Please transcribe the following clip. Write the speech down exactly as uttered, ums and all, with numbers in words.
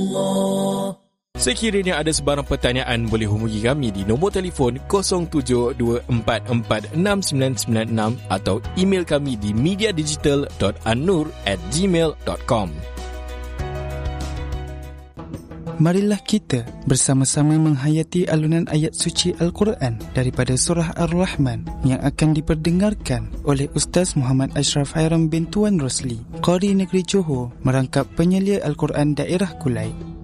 الله. Sekiranya ada sebarang pertanyaan, boleh hubungi kami di nombor telefon kosong tujuh dua empat empat enam sembilan sembilan enam atau email kami di mediadigital dot annur at gmail dot com. Marilah kita bersama-sama menghayati alunan ayat suci Al-Quran daripada surah Ar-Rahman yang akan diperdengarkan oleh Ustaz Muhammad Ashraf Hairam bin Tuan Rosli, Qari Negeri Johor, merangkap penyelia Al-Quran Daerah Kulai.